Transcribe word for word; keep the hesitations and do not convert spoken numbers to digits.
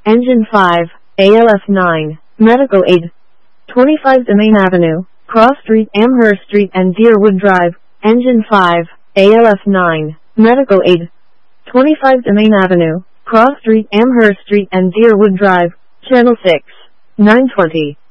Engine five, A L F nine, Medical Aid. twenty-five Domain Avenue, Cross Street, Amherst Street and Deerwood Drive. Engine five, A L F nine, Medical Aid. twenty-five Domain Avenue, Cross Street, Amherst Street and Deerwood Drive. Channel six, nine twenty.